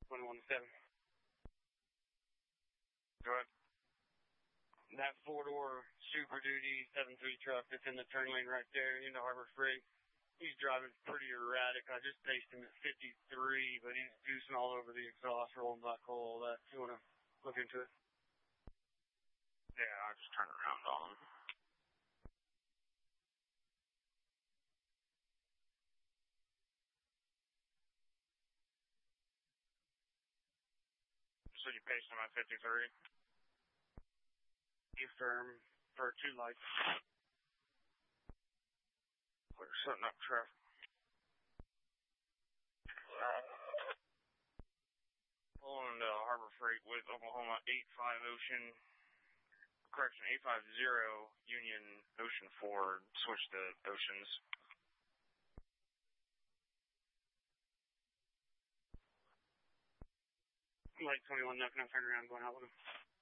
21-7. Go ahead. That four-door Super Duty 7-3 truck that's in the turn lane right there into Harbor Freight, he's driving pretty erratic. I just paced him at 53, but he's juicing all over the exhaust, rolling black hole, all that. You want to look into it? Yeah, I'll just turn around on him. So you paced him at 53? You firm for 2 lights. We're setting up traffic. Pulling into Harbor Freight with Oklahoma 85 Ocean. Correction, 850 Union Ocean Ford. Switch to Oceans. Light 21, nothing. I'm turning around going out with him.